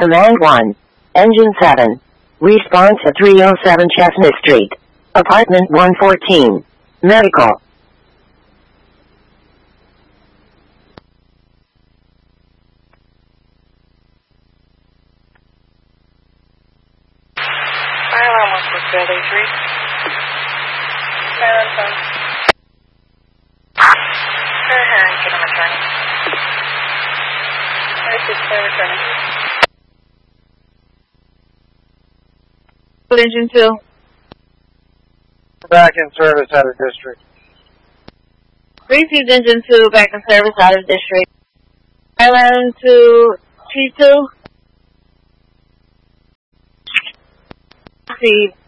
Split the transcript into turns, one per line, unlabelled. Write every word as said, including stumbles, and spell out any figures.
Command one. Engine seven. Response at three oh seven Chestnut Street. Apartment one fourteen. Medical.
Fire alarm one four two eight three. Fire alarm phone. Fire Harry, get on returning. Fire six, fire returning.
Engine two.
Back in service out of district.
Received engine two, back in service out of district. Island to T two. Received.